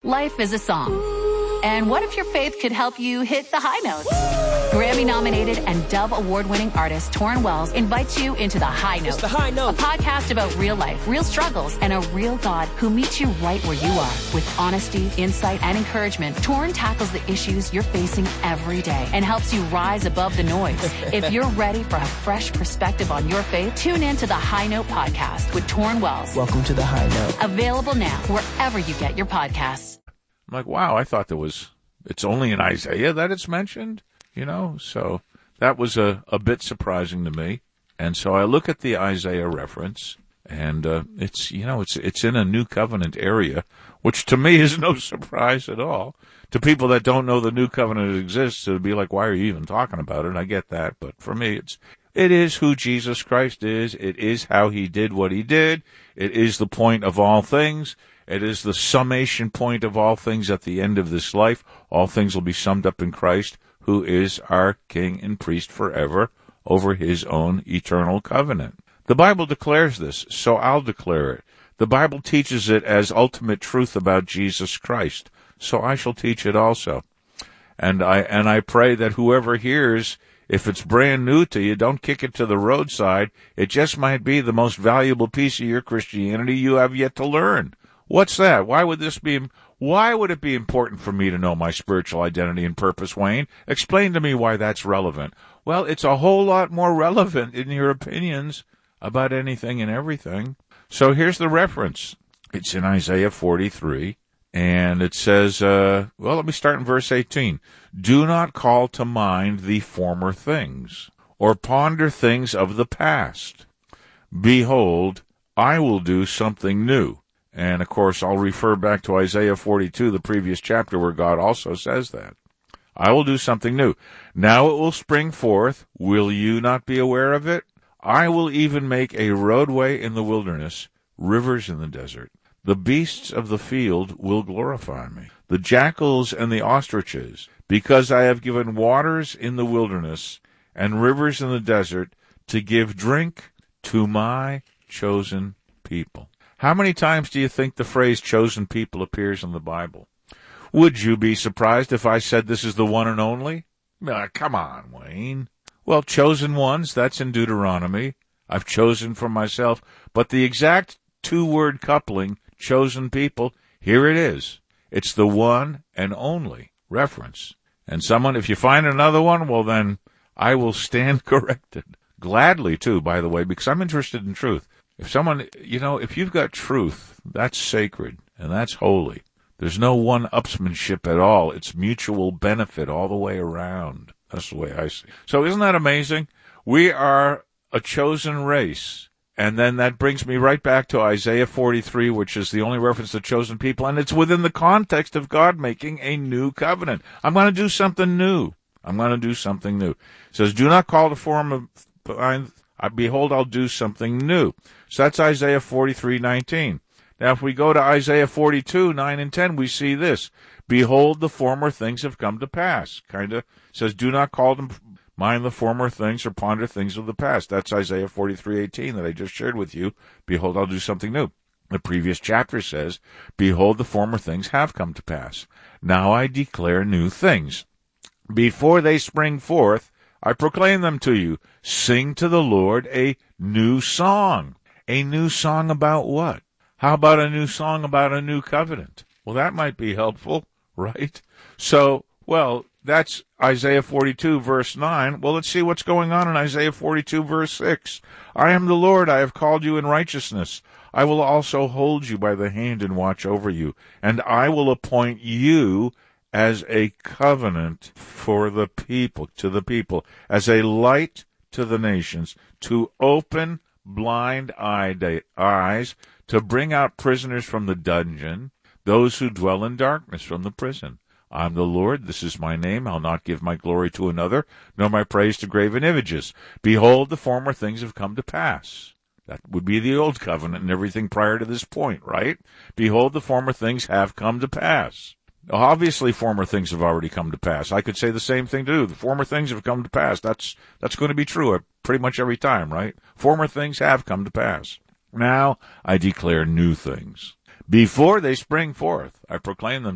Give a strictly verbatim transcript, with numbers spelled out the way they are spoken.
Life is a song. And what if your faith could help you hit the high notes? Grammy-nominated and Dove Award-winning artist Torrin Wells invites you into The High Note. It's The High Note. A podcast about real life, real struggles, and a real God who meets you right where you are. With honesty, insight, and encouragement, Torrin tackles the issues you're facing every day and helps you rise above the noise. If you're ready for a fresh perspective on your faith, tune in to The High Note podcast with Torrin Wells. Welcome to The High Note. Available now wherever you get your podcasts. I'm like, wow, I thought there was, it's only in Isaiah that it's mentioned, you know, so that was a, a bit surprising to me. And so I look at the Isaiah reference, and uh, it's, you know, it's it's in a New Covenant area, which to me is no surprise at all. To people that don't know the New Covenant exists, it would be like, why are you even talking about it? And I get that, but for me, it's, it is who Jesus Christ is. It is how he did what he did. It is the point of all things. It is the summation point of all things at the end of this life. All things will be summed up in Christ, who is our King and Priest forever over his own eternal covenant. The Bible declares this, so I'll declare it. The Bible teaches it as ultimate truth about Jesus Christ, so I shall teach it also. And I and I pray that whoever hears, if it's brand new to you, don't kick it to the roadside. It just might be the most valuable piece of your Christianity you have yet to learn. What's that? Why would this be, why would it be important for me to know my spiritual identity and purpose, Wayne? Explain to me why that's relevant. Well, it's a whole lot more relevant in your opinions about anything and everything. So here's the reference. It's in Isaiah forty-three, and it says, uh, well, let me start in verse eighteen. Do not call to mind the former things, or ponder things of the past. Behold, I will do something new. And, of course, I'll refer back to Isaiah forty-two, the previous chapter, where God also says that. I will do something new. Now it will spring forth. Will you not be aware of it? I will even make a roadway in the wilderness, rivers in the desert. The beasts of the field will glorify me, the jackals and the ostriches, because I have given waters in the wilderness and rivers in the desert to give drink to my chosen people. How many times do you think the phrase chosen people appears in the Bible? Would you be surprised if I said this is the one and only? Uh, come on, Wayne. Well, chosen ones, that's in Deuteronomy. I've chosen for myself. But the exact two-word coupling, chosen people, here it is. It's the one and only reference. And someone, if you find another one, well then, I will stand corrected. Gladly, too, by the way, because I'm interested in truth. If someone, you know, if you've got truth, that's sacred and that's holy. There's no one-upsmanship at all. It's mutual benefit all the way around. That's the way I see it. So isn't that amazing? We are a chosen race. And then that brings me right back to Isaiah forty-three, which is the only reference to chosen people. And it's within the context of God making a new covenant. I'm going to do something new. I'm going to do something new. It says, do not call the form of, behold, I'll do something new. So that's Isaiah forty-three nineteen. Now, if we go to Isaiah forty-two nine and ten, we see this. Behold, the former things have come to pass. Kind of says, do not call them mind the former things or ponder things of the past. That's Isaiah forty-three eighteen that I just shared with you. Behold, I'll do something new. The previous chapter says, behold, the former things have come to pass. Now I declare new things. Before they spring forth, I proclaim them to you. Sing to the Lord a new song. A new song about what? How about a new song about a new covenant? Well, that might be helpful, right? So, well, that's Isaiah forty-two, verse nine. Well, let's see what's going on in Isaiah forty-two, verse six. I am the Lord, I have called you in righteousness. I will also hold you by the hand and watch over you, and I will appoint you as a covenant for the people, to the people, as a light to the nations, to open blind-eyed eyes, to bring out prisoners from the dungeon, those who dwell in darkness from the prison. I'm the Lord, this is my name, I'll not give my glory to another, nor my praise to graven images. Behold, the former things have come to pass. That would be the old covenant and everything prior to this point, right? Behold, the former things have come to pass. Obviously, former things have already come to pass. I could say the same thing too. The former things have come to pass. That's that's going to be true pretty much every time, right? Former things have come to pass. Now I declare new things. Before they spring forth, I proclaim them